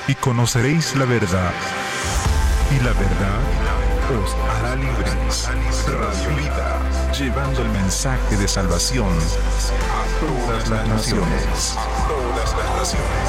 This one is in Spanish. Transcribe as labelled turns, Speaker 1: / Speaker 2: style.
Speaker 1: y conoceréis la verdad, y la verdad os hará libres. Radio Vida, llevando el mensaje de salvación a todas las naciones.